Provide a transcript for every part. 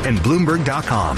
and Bloomberg.com.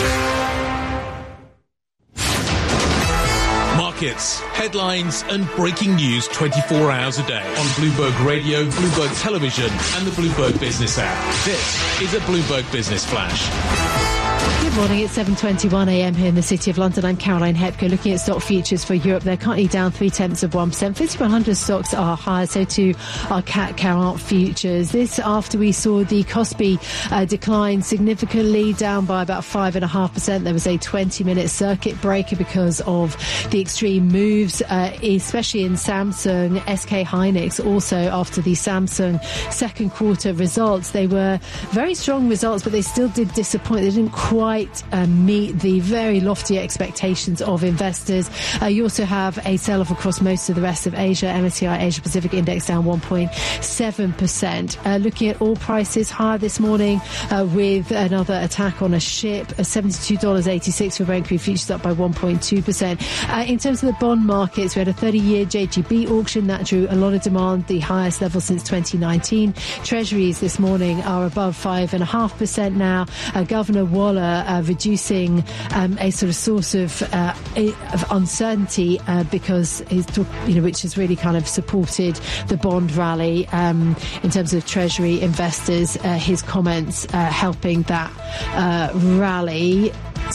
Markets, headlines and breaking news 24 hours a day on Bloomberg Radio, Bloomberg Television and the Bloomberg Business app. This is a Bloomberg Business Flash. Good morning, it's 7:21 a.m. here in the City of London. I'm Caroline Hepker. Looking at stock futures for Europe, they're currently down 0.3%. 5100 stocks are higher, so too are CAC 40 futures. This after we saw the Kospi decline significantly, down by about 5.5%. There was a 20-minute circuit breaker because of the extreme moves, especially in Samsung. SK Hynix also, after the Samsung second quarter results, they were very strong results, but they still did disappoint. They didn't quite meet the very lofty expectations of investors. You also have a sell-off across most of the rest of Asia. MSCI Asia Pacific Index down 1.7%. Looking at oil prices, higher this morning with another attack on a ship. $72.86 for Brent crude futures, up by 1.2%. In terms of the bond markets, we had a 30-year JGB auction that drew a lot of demand, the highest level since 2019. Treasuries this morning are above 5.5% now. Governor Waller reducing a sort of source of uncertainty because which has really kind of supported the bond rally in terms of Treasury investors. His comments helping that rally.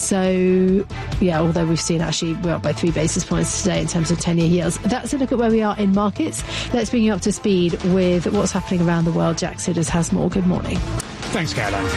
So, yeah, although we've seen actually we're up by 3 basis points today in terms of 10-year yields. That's a look at where we are in markets. Let's bring you up to speed with what's happening around the world. Jack Sidders has more. Good morning. Thanks, Caroline.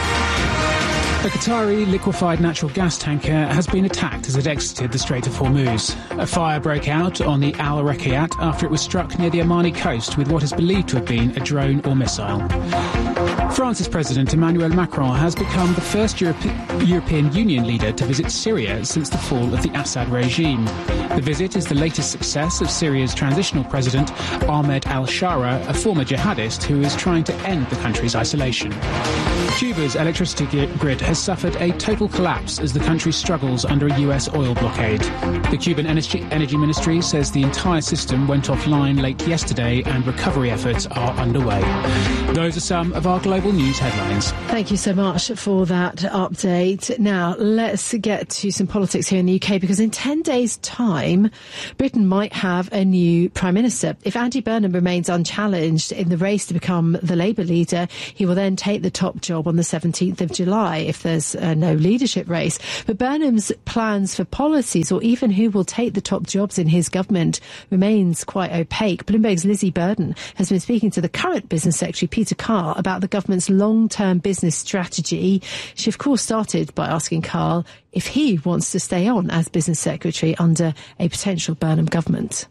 A Qatari liquefied natural gas tanker has been attacked as it exited the Strait of Hormuz. A fire broke out on the Al Raqqat after it was struck near the Omani coast with what is believed to have been a drone or missile. France's President Emmanuel Macron has become the first European Union leader to visit Syria since the fall of the Assad regime. The visit is the latest success of Syria's transitional president Ahmed al-Shara, a former jihadist who is trying to end the country's isolation. Cuba's electricity grid has suffered a total collapse as the country struggles under a US oil blockade. The Cuban Energy Ministry says the entire system went offline late yesterday and recovery efforts are underway. Those are some of our global news headlines. Thank you so much for that update. Now, let's get to some politics here in the UK, because in 10 days' time, Britain might have a new Prime Minister. If Andy Burnham remains unchallenged in the race to become the Labour leader, he will then take the top job on the 17th of July if there's no leadership race. But Burnham's plans for policies, or even who will take the top jobs in his government, remains quite opaque. Bloomberg's Lizzie Burden has been speaking to the current Business Secretary, Peter Carr, about the government's long-term business strategy. She, of course, started by asking Carr if he wants to stay on as Business Secretary under a potential Burnham government.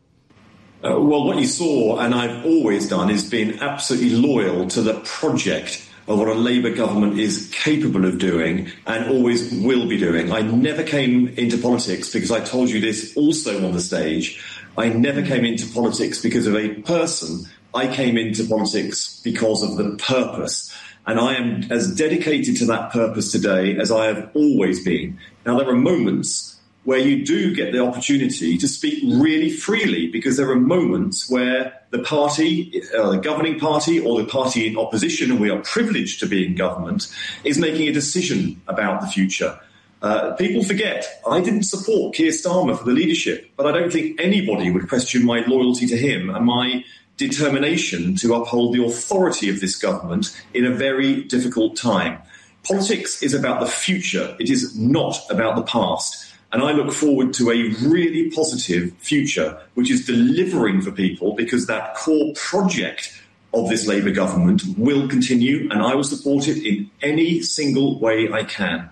Well, what you saw, and I've always done, is been absolutely loyal to the project of what a Labour government is capable of doing and always will be doing. I never came into politics, because I told you this also on the stage, I never came into politics because of a person. I came into politics because of the purpose. And I am as dedicated to that purpose today as I have always been. Now, there are moments where you do get the opportunity to speak really freely, because there are moments where the party, the governing party, or the party in opposition, and we are privileged to be in government, is making a decision about the future. People forget, I didn't support Keir Starmer for the leadership, but I don't think anybody would question my loyalty to him and my determination to uphold the authority of this government in a very difficult time. Politics is about the future. It is not about the past. And I look forward to a really positive future, which is delivering for people, because that core project of this Labour government will continue, and I will support it in any single way I can.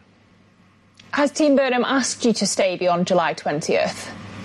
Has Team Burnham asked you to stay beyond July 20th?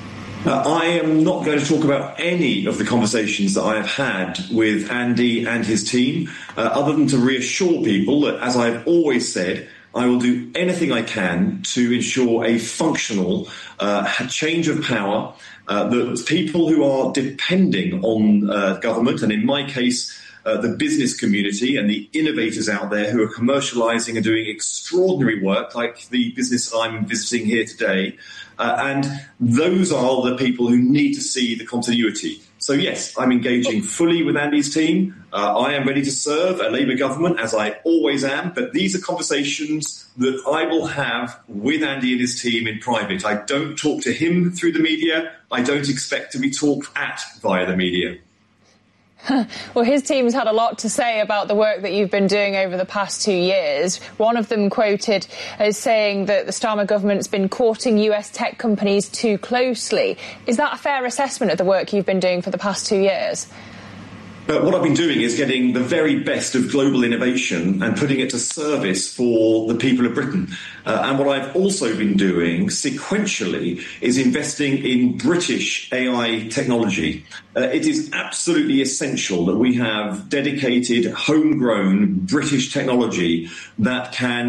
I am not going to talk about any of the conversations that I have had with Andy and his team, other than to reassure people that, as I've always said, I will do anything I can to ensure a functional change of power, that people who are depending on government, and in my case, the business community and the innovators out there who are commercialising and doing extraordinary work, like the business I'm visiting here today, and those are the people who need to see the continuity. So yes, I'm engaging fully with Andy's team. I am ready to serve a Labour government, as I always am, but these are conversations that I will have with Andy and his team in private. I don't talk to him through the media. I don't expect to be talked at via the media. Well, his team's had a lot to say about the work that you've been doing over the past 2 years. One of them quoted as saying that the Starmer government's been courting US tech companies too closely. Is that a fair assessment of the work you've been doing for the past 2 years? But what I've been doing is getting the very best of global innovation and putting it to service for the people of Britain. And what I've also been doing sequentially is investing in British AI technology. It is absolutely essential that we have dedicated, homegrown British technology that can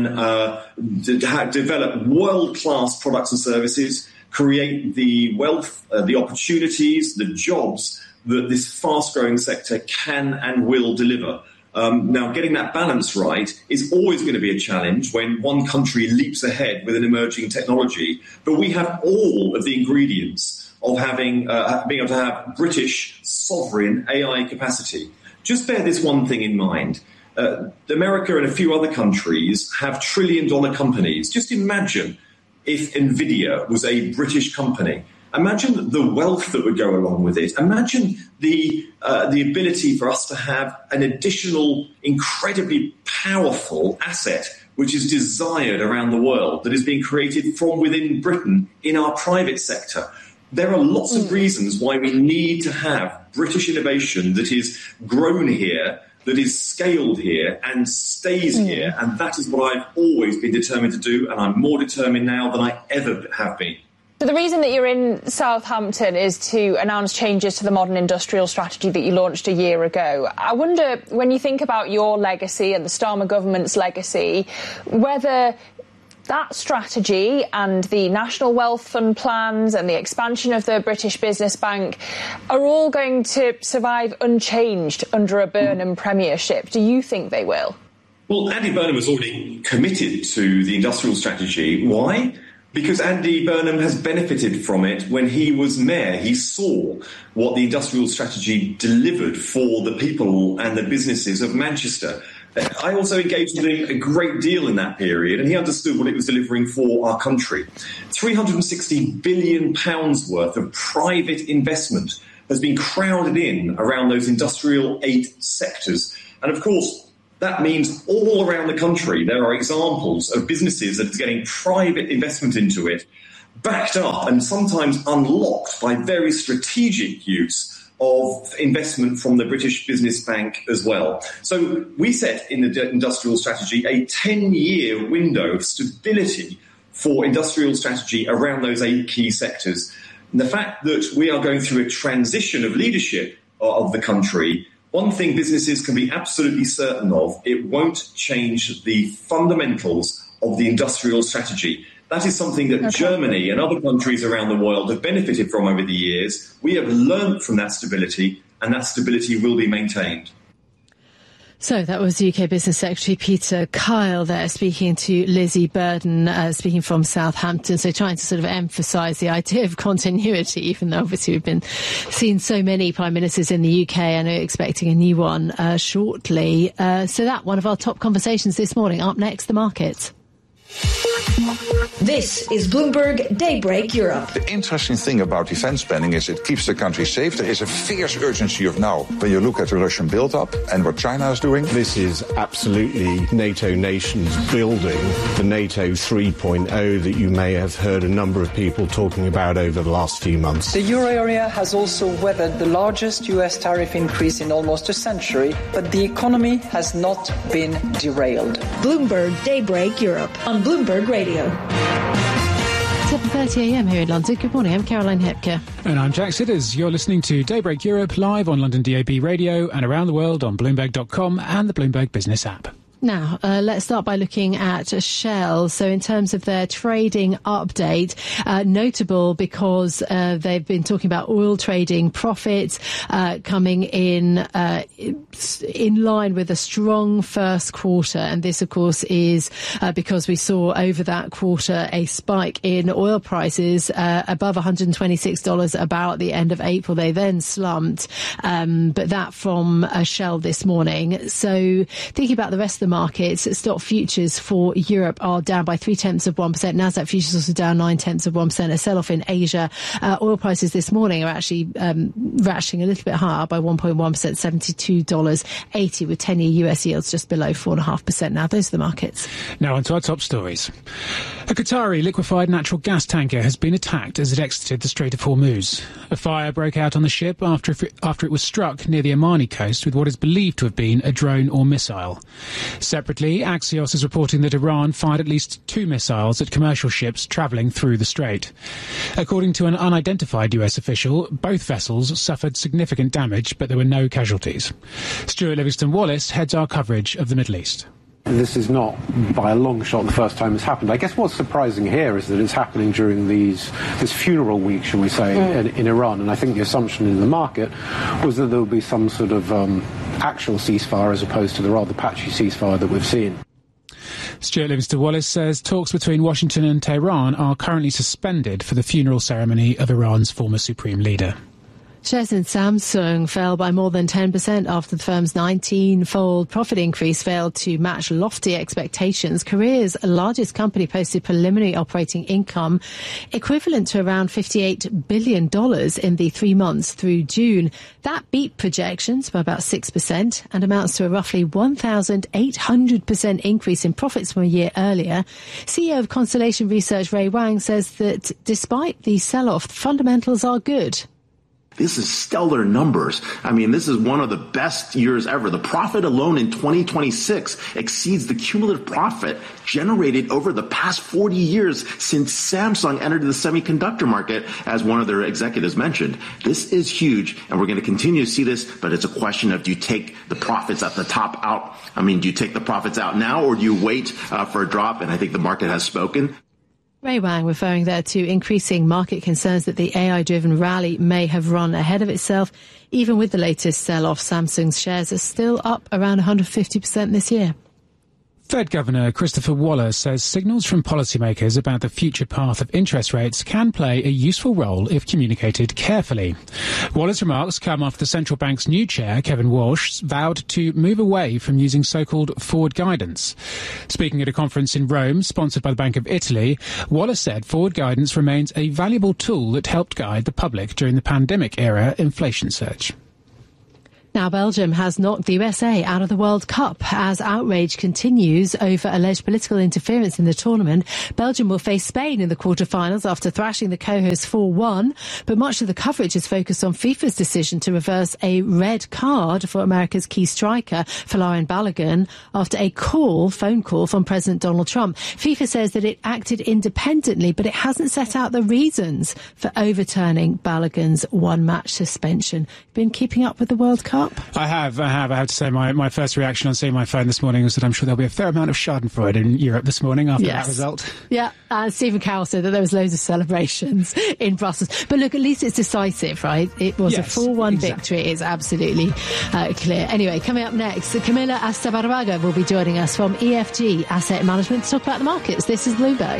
develop world-class products and services, create the wealth, the opportunities, the jobs that this fast-growing sector can and will deliver. Now, getting that balance right is always going to be a challenge when one country leaps ahead with an emerging technology. But we have all of the ingredients of having being able to have British sovereign AI capacity. Just bear this one thing in mind. America and a few other countries have trillion-dollar companies. Just imagine if NVIDIA was a British company. Imagine the wealth that would go along with it. Imagine the ability for us to have an additional, incredibly powerful asset which is desired around the world, that is being created from within Britain in our private sector. There are lots of reasons why we need to have British innovation that is grown here, that is scaled here and stays here. And that is what I've always been determined to do, and I'm more determined now than I ever have been. So the reason that you're in Southampton is to announce changes to the modern industrial strategy that you launched a year ago. I wonder, when you think about your legacy and the Starmer government's legacy, whether that strategy and the National Wealth Fund plans and the expansion of the British Business Bank are all going to survive unchanged under a Burnham premiership. Do you think they will? Well, Andy Burnham has already committed to the industrial strategy. Why? Because Andy Burnham has benefited from it when he was mayor. He saw what the industrial strategy delivered for the people and the businesses of Manchester. I also engaged with him a great deal in that period, and he understood what it was delivering for our country. £360 billion worth of private investment has been crowded in around those industrial 8 sectors. And of course, that means all around the country there are examples of businesses that are getting private investment into it, backed up and sometimes unlocked by very strategic use of investment from the British Business Bank as well. So we set in the industrial strategy a 10-year window of stability for industrial strategy around those 8 key sectors. And the fact that we are going through a transition of leadership of the country, one thing businesses can be absolutely certain of, it won't change the fundamentals of the industrial strategy. That is something that Germany and other countries around the world have benefited from over the years. We have learned from that stability, and that stability will be maintained. So that was UK Business Secretary Peter Kyle there speaking to Lizzie Burden, speaking from Southampton. So trying to sort of emphasise the idea of continuity, even though obviously we've been seeing so many Prime Ministers in the UK and are expecting a new one shortly. So that, one of our top conversations this morning. Up next, the markets. This is Bloomberg Daybreak Europe. The interesting thing about defense spending is it keeps the country safe. There is a fierce urgency of now when you look at the Russian build-up and what China is doing. This is absolutely NATO nations building the NATO 3.0 that you may have heard a number of people talking about over the last few months. The euro area has also weathered the largest US tariff increase in almost a century, but the economy has not been derailed. Bloomberg Daybreak Europe on Bloomberg Radio. 7:30am here in London. Good morning, I'm Caroline Hepker. And I'm Jack Sidders. You're listening to Daybreak Europe live on London DAB Radio and around the world on Bloomberg.com and the Bloomberg Business app. Now, let's start by looking at Shell. So in terms of their trading update, notable because they've been talking about oil trading profits coming in line with a strong first quarter. And this, of course, is because we saw over that quarter a spike in oil prices above $126 a barrel at the end of April. They then slumped, but that from Shell this morning. So thinking about the rest of the markets, stock futures for Europe are down by 0.3%. Nasdaq futures also down 0.9%. A sell-off in Asia. Oil prices this morning are actually ratcheting a little bit higher by 1.1%, $72.80, with 10-year US yields just below 4.5%. Now, those are the markets. Now on to our top stories. A Qatari liquefied natural gas tanker has been attacked as it exited the Strait of Hormuz. A fire broke out on the ship after it was struck near the Omani coast with what is believed to have been a drone or missile. Separately, Axios is reporting that Iran fired at least 2 missiles at commercial ships travelling through the strait. According to an unidentified US official, both vessels suffered significant damage, but there were no casualties. Stuart Livingston-Wallace heads our coverage of the Middle East. This is not, by a long shot, the first time it's happened. I guess what's surprising here is that it's happening during this funeral week, shall we say, in Iran. And I think the assumption in the market was that there would be some sort of actual ceasefire as opposed to the rather patchy ceasefire that we've seen. Stuart Livingston-Wallace says talks between Washington and Tehran are currently suspended for the funeral ceremony of Iran's former supreme leader. Shares in Samsung fell by more than 10% after the firm's 19-fold profit increase failed to match lofty expectations. Korea's largest company posted preliminary operating income equivalent to around $58 billion in the 3 months through June. That beat projections by about 6% and amounts to a roughly 1,800% increase in profits from a year earlier. CEO of Constellation Research, Ray Wang, says that despite the sell-off, fundamentals are good. This is stellar numbers. I mean, this is one of the best years ever. The profit alone in 2026 exceeds the cumulative profit generated over the past 40 years since Samsung entered the semiconductor market, as one of their executives mentioned. This is huge, and we're going to continue to see this, but it's a question of, do you take the profits at the top out? I mean, do you take the profits out now, or do you wait for a drop? And I think the market has spoken. Ray Wang referring there to increasing market concerns that the AI-driven rally may have run ahead of itself. Even with the latest sell-off, Samsung's shares are still up around 150% this year. Fed Governor Christopher Waller says signals from policymakers about the future path of interest rates can play a useful role if communicated carefully. Waller's remarks come after the central bank's new chair, Kevin Walsh, vowed to move away from using so-called forward guidance. Speaking at a conference in Rome, sponsored by the Bank of Italy, Waller said forward guidance remains a valuable tool that helped guide the public during the pandemic-era inflation surge. Now, Belgium has knocked the USA out of the World Cup as outrage continues over alleged political interference in the tournament. Belgium will face Spain in the quarterfinals after thrashing the co-hosts 4-1. But much of the coverage is focused on FIFA's decision to reverse a red card for America's key striker, Folarin Balogun, after a phone call from President Donald Trump. FIFA says that it acted independently, but it hasn't set out the reasons for overturning Balogun's one-match suspension. Been keeping up with the World Cup? I have to say my first reaction on seeing my phone this morning was that I'm sure there'll be a fair amount of Schadenfreude in Europe this morning after that result. Yeah, Stephen Carroll said that there was loads of celebrations in Brussels. But look, at least it's decisive, right? It was a 4-1 victory. It's absolutely clear. Anyway, coming up next, Camila Astabarbaga will be joining us from EFG Asset Management to talk about the markets. This is Bloomberg.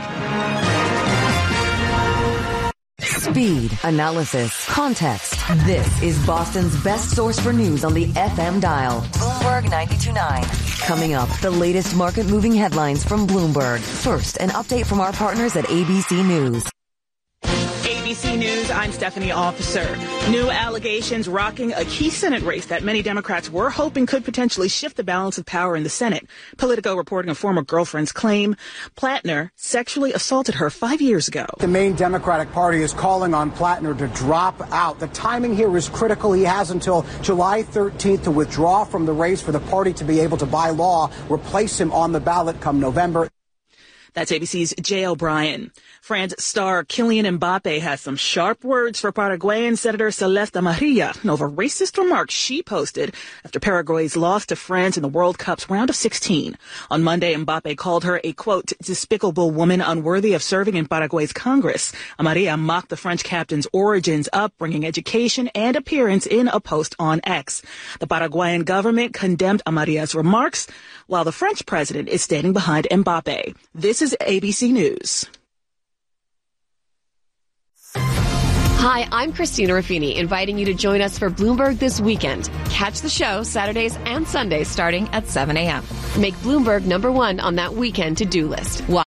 Speed, analysis, context. This is Boston's best source for news on the FM dial. Bloomberg 92.9. Coming up, the latest market-moving headlines from Bloomberg. First, an update from our partners at ABC News. ABC News, I'm Stephanie Officer. New allegations rocking a key Senate race that many Democrats were hoping could potentially shift the balance of power in the Senate. Politico reporting a former girlfriend's claim Plattner sexually assaulted her 5 years ago. The main Democratic Party is calling on Plattner to drop out. The timing here is critical. He has until July 13th to withdraw from the race for the party to be able to, by law, replace him on the ballot come November. That's ABC's Jay O'Brien. France star Kylian Mbappe has some sharp words for Paraguayan Senator Celeste Amarilla over racist remarks she posted after Paraguay's loss to France in the World Cup's round of 16. On Monday, Mbappe called her a, quote, despicable woman unworthy of serving in Paraguay's Congress. Amarilla mocked the French captain's origins, upbringing, education, and appearance in a post on X. The Paraguayan government condemned Amarilla's remarks, while the French president is standing behind Mbappe. This is ABC News. Hi, I'm Christina Ruffini, inviting you to join us for Bloomberg This Weekend. Catch the show Saturdays and Sundays starting at 7 a.m. Make Bloomberg #1 on that weekend to-do list.